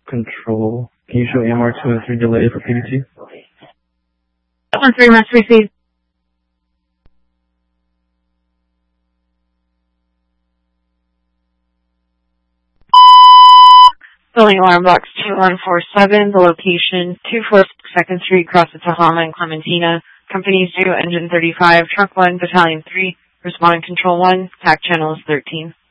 Control. Can you show AMR 2 and 3 delay for PDT? 1-3 must receive. Building alarm box 2147, the location 242nd Street, across the Tehama and Clementina. Companies due, engine 35, truck 1, battalion 3, responding control 1, TAC channel is 13.